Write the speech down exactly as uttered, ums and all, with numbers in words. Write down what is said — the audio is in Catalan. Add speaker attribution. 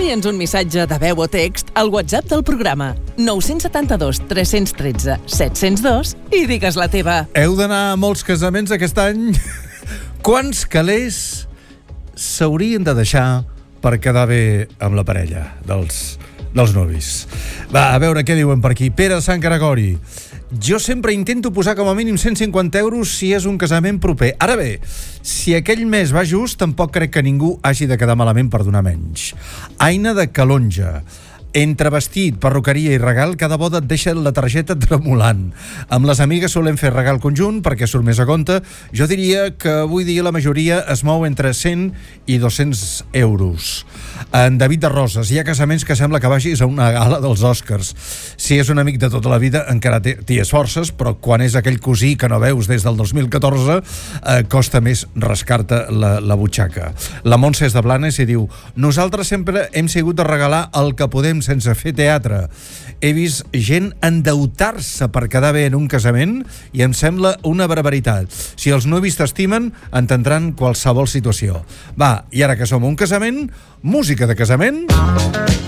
Speaker 1: Envia'ns un missatge de veu o text al WhatsApp del programa nou set dos tres un tres set zero dos i digues la teva.
Speaker 2: Heu d'anar a molts casaments aquest any? Quants calés s'haurien de deixar per quedar bé amb la parella dels, dels novis? Va, a veure què diuen per aquí. Pere Sant Gregori. Jo sempre intento posar com a mínim cent cinquanta euros si és un casament proper. Ara bé, si aquell mes va just, tampoc crec que ningú hagi de quedar malament per donar menys. Aina de Calonja. Entre vestit, perruqueria i regal, cada boda et deixa la targeta tremolant. Amb les amigues solem fer regal conjunt perquè surt més a compte. Jo diria que avui dia la majoria es mou entre cent i dos-cents euros. En David de Roses, hi ha casaments que sembla que vagis a una gala dels Oscars. Si és un amic de tota la vida encara t'hi esforces, però quan és aquell cosí que no veus des del dos mil catorze eh, costa més rascar-te la, la butxaca. La Montse és de Blanes i diu: nosaltres sempre hem sigut de regalar el que podem sense fer teatre. He vist gent endeutar-se per quedar bé en un casament i em sembla una barbaritat. Si els novis t'estimen, entendran qualsevol situació. Va, i ara que som un casament, música de casament.